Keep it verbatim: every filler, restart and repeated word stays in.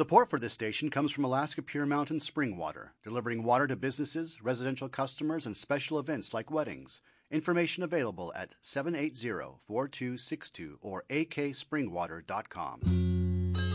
Support for this station comes from Alaska Pure Mountain Spring Water, delivering water to businesses, residential customers, and special events like weddings. Information available at seven eight zero, four two six two or a k spring water dot com.